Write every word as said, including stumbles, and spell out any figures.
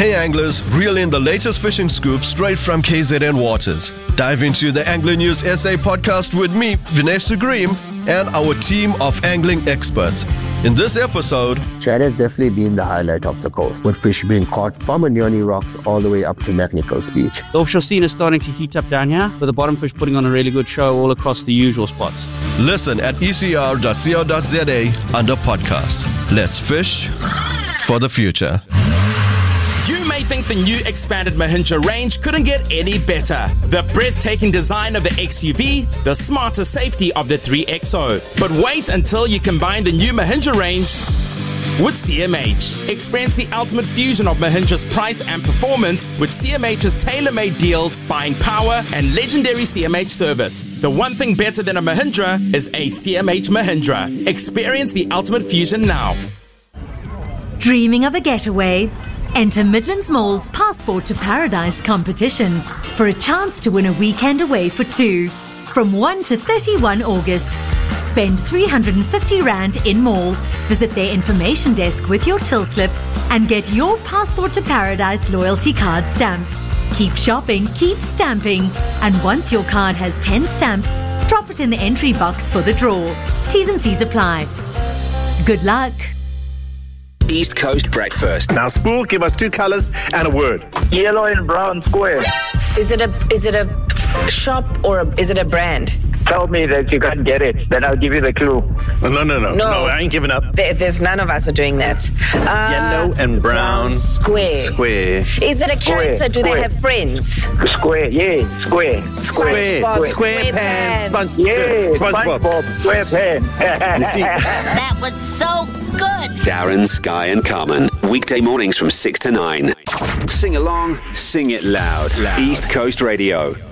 Hey anglers, reel in the latest fishing scoop straight from K Z N Waters. Dive into the Angler News S A podcast with me, Vinay Sugreem, and our team of angling experts. In this episode, Chad has definitely been the highlight of the coast, with fish being caught from Anyoni Rocks all the way up to McNichols Beach. The offshore scene is starting to heat up down here, with the bottom fish putting on a really good show all across the usual spots. Listen at e c r dot co dot z a under podcast. Let's fish for the future. You may think the new expanded Mahindra range couldn't get any better. The breathtaking design of the X U V, the smarter safety of the three X O. But wait until you combine the new Mahindra range with C M H. Experience the ultimate fusion of Mahindra's price and performance with C M H's tailor-made deals, buying power, and legendary C M H service. The one thing better than a Mahindra is a C M H Mahindra. Experience the ultimate fusion now. Dreaming of a getaway? Enter Midlands Mall's Passport to Paradise competition for a chance to win a weekend away for two. From first to thirty-first August, spend three hundred fifty rand in mall, visit their information desk with your till slip and get your Passport to Paradise loyalty card stamped. Keep shopping, keep stamping, and once your card has ten stamps, drop it in the entry box for the draw. T's and C's apply. Good luck. East Coast Breakfast. Now, Spool, give us two colours and a word. Yellow and brown square. Is it a is it a shop or a, is it a brand? Tell me that you can't get it, then I'll give you the clue. No, no, no. No, no I ain't giving up. There, there's none of us are doing that. Uh, Yellow and brown, brown square. Square. Is it a character? Square, Do square. they have friends? Square, yeah, square. Square. SpongeBob, Square pants. Sponge, Yeah, SpongeBob. SpongeBob, square pen. You see, That was so good. Darren, Sky and Carmen. Weekday mornings from six to nine. Sing along, sing it loud. loud. East Coast Radio.